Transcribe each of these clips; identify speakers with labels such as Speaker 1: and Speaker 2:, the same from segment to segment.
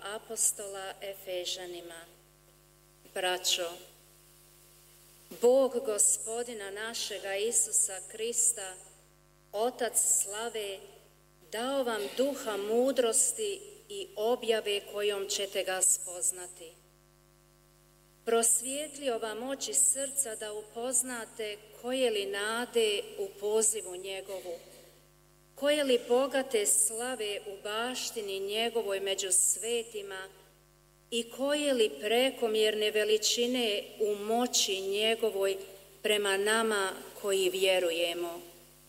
Speaker 1: apostola Efežanima. Braćo, Bog Gospodina našega Isusa Krista, Otac slave, dao vam duha mudrosti i objave kojom ćete ga spoznati. Prosvijetlio vam oči srca da upoznate koje li nade u pozivu njegovu, koje li bogate slave u baštini njegovoj među svetima i koje li prekomjerne veličine u moći njegovoj prema nama koji vjerujemo.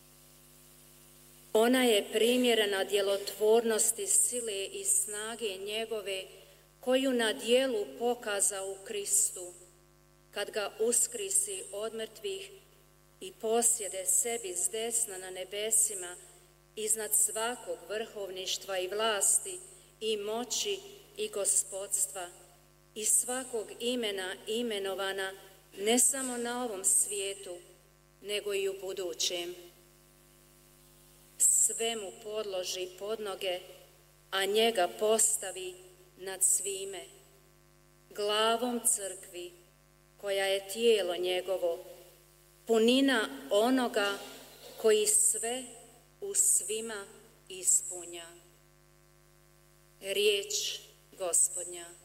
Speaker 1: Ona je primjerena djelotvornosti sile i snage njegove, koju na djelu pokazao u Kristu, kad ga uskrisi od mrtvih i posjede sebi s desna na nebesima, iznad svakog vrhovništva i vlasti i moći i gospodstva i svakog imena imenovana, ne samo na ovom svijetu, nego i u budućem. Sve mu podloži pod noge, a njega postavi nad svime, glavom crkvi, koja je tijelo njegovo, punina onoga koji sve u svima ispunja. Riječ Gospodnja.